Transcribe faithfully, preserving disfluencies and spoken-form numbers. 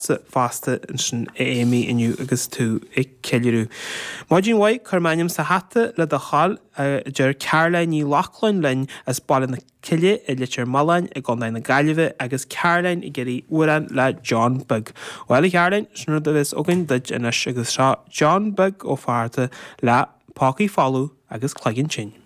sa fásta sin éimi inniu agus tú ag ceiliú. Maidín bhaid chuirmainim sa hata le do cháil deir Caroline í Lachlan linn as bailin na ciile i litir malain i gcónaid na gaiileh agus Caroline i geirí uaran le John Bug. Weil Caroline sinú do bhís ogan duid inis agus seo John Bug ó fáta le pácaí fallú agus cloiginn sin.